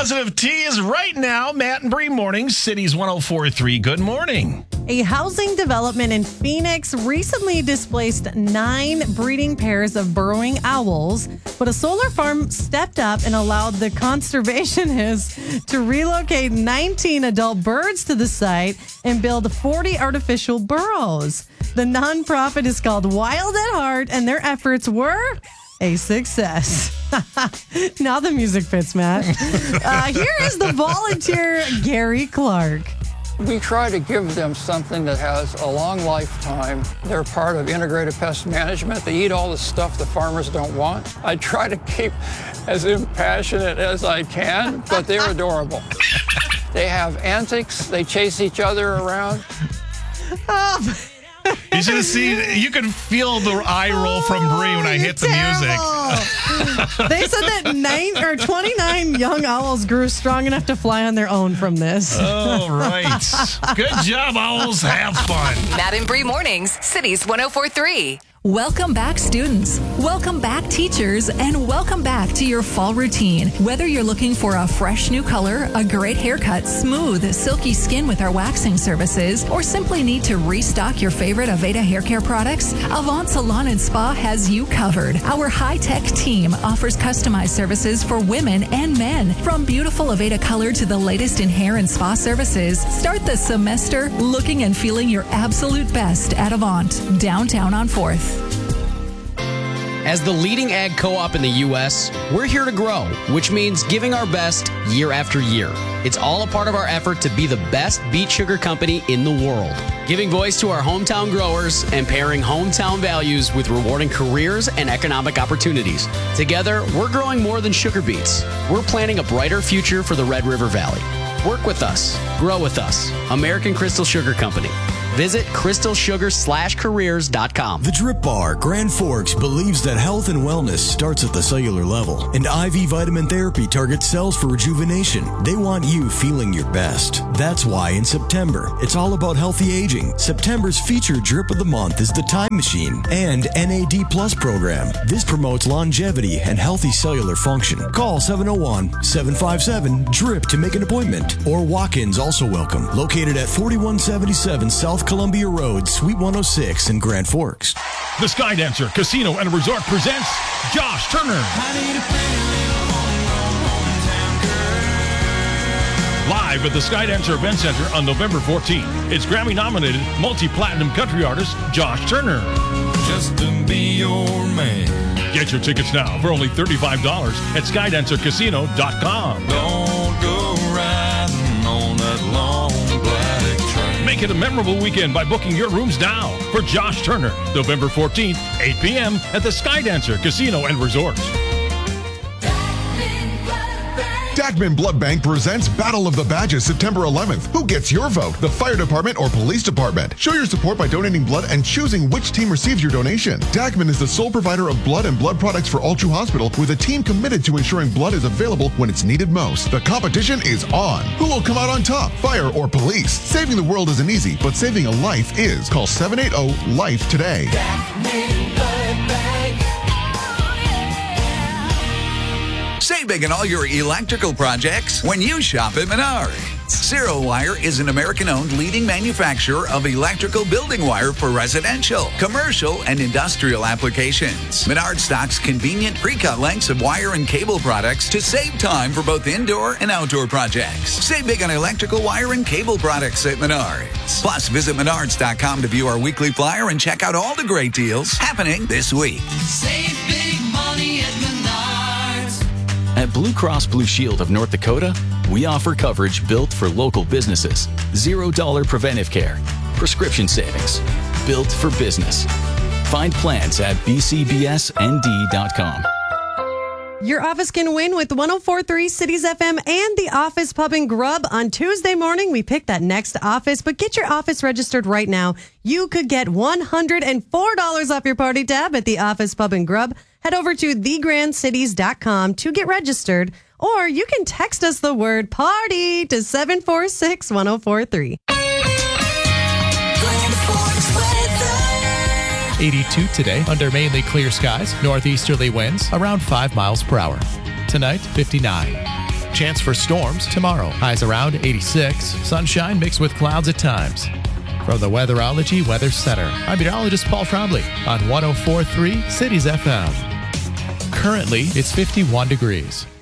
Positive Teas right now. Matt and Bree mornings, Cities 104.3. Good morning. A housing development in Phoenix recently displaced 9 breeding pairs of burrowing owls, but a solar farm stepped up and allowed the conservationists to relocate 19 adult birds to the site and build 40 artificial burrows. The nonprofit is called Wild at Heart, and their efforts were a success. Now the music fits, Matt. Here is the volunteer, Gary Clark. We try to give them something that has a long lifetime. They're part of integrated pest management. They eat all the stuff the farmers don't want. I try to keep as impassionate as I can, but they're adorable. They have antics. They chase each other around. You should have seen, you could feel the eye roll from Bree when I hit the music. They said that 29 young owls grew strong enough to fly on their own from this. Oh, right. Good job, owls. Have fun. Matt and Bree mornings, Cities 104.3. Welcome back, students. Welcome back, teachers, and welcome back to your fall routine. Whether you're looking for a fresh new color, a great haircut, smooth, silky skin with our waxing services, or simply need to restock your favorite Aveda hair care products, Avant Salon and Spa has you covered. Our high-tech team offers customized services for women and men. From beautiful Aveda color to the latest in hair and spa services, start the semester looking and feeling your absolute best at Avant, downtown on 4th. As the leading ag co-op in the U.S., we're here to grow, which means giving our best year after year. It's all a part of our effort to be the best beet sugar company in the world, giving voice to our hometown growers and pairing hometown values with rewarding careers and economic opportunities. Together, we're growing more than sugar beets. We're planning a brighter future for the Red River Valley. Work with us. Grow with us. American Crystal Sugar Company. Visit crystalsugar/careers.com. The Drip Bar, Grand Forks, believes that health and wellness starts at the cellular level, and IV vitamin therapy targets cells for rejuvenation. They want you feeling your best. That's why in September, it's all about healthy aging. September's featured Drip of the Month is the Time Machine and NAD Plus program. This promotes longevity and healthy cellular function. Call 701-757-DRIP to make an appointment, or walk-ins also welcome. Located at 4177 South Columbia Road, Suite 106 in Grand Forks. The Skydancer Casino and Resort presents Josh Turner. Live at the Skydancer Event Center on November 14th. It's Grammy-nominated multi-platinum country artist Josh Turner. Just to be your man. Get your tickets now for only $35 at SkydancerCasino.com. Don't go riding on that long black train. Make it a memorable weekend by booking your rooms now for Josh Turner, November 14th, 8 p.m. at the Skydancer Casino and Resort. Dachman Blood Bank presents Battle of the Badges September 11th. Who gets your vote? The fire department or police department? Show your support by donating blood and choosing which team receives your donation. Dachman is the sole provider of blood and blood products for Altru Hospital, with a team committed to ensuring blood is available when it's needed most. The competition is on. Who will come out on top? Fire or police? Saving the world isn't easy, but saving a life is. Call 780-LIFE today. Dachman Blood Bank. Save big on all your electrical projects when you shop at Menards. Zero Wire is an American-owned leading manufacturer of electrical building wire for residential, commercial, and industrial applications. Menards stocks convenient pre-cut lengths of wire and cable products to save time for both indoor and outdoor projects. Save big on electrical wire and cable products at Menards. Plus, visit Menards.com to view our weekly flyer and check out all the great deals happening this week. Save big money at Menards. At Blue Cross Blue Shield of North Dakota, we offer coverage built for local businesses. $0 preventive care, prescription savings, built for business. Find plans at bcbsnd.com. Your office can win with 104.3 Cities FM and the Office Pub and Grub. On Tuesday morning, we pick that next office, but get your office registered right now. You could get $104 off your party tab at the Office Pub and Grub. Head over to thegrandcities.com to get registered, or you can text us the word party to 746-1043. 82 today under mainly clear skies, northeasterly winds around 5 miles per hour. Tonight, 59. Chance for storms tomorrow. Highs around 86. Sunshine mixed with clouds at times. From the Weatherology Weather Center, I'm meteorologist Paul Trombley on 104.3 Cities FM. Currently, it's 51 degrees.